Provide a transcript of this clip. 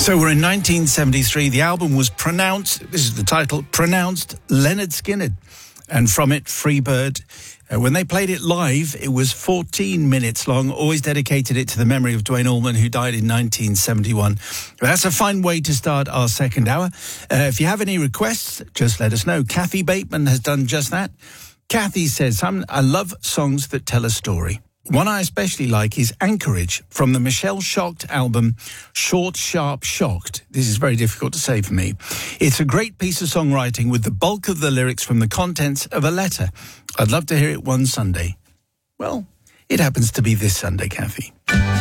So we're in 1973. The album was pronounced, this is the title, pronounced Lynyrd Skynyrd. And from it, Freebird. When they played it live, it was 14 minutes long. Always dedicated it to the memory of Duane Allman, who died in 1971. But that's a fine way to start our second hour. If you have any requests, just let us know. Kathy Bateman has done just that. Kathy says, I love songs that tell a story. One I especially like is Anchorage from the Michelle Shocked album, Short, Sharp, Shocked. This is very difficult to say for me. It's a great piece of songwriting with the bulk of the lyrics from the contents of a letter. I'd love to hear it one Sunday. Well, it happens to be this Sunday, Kathy.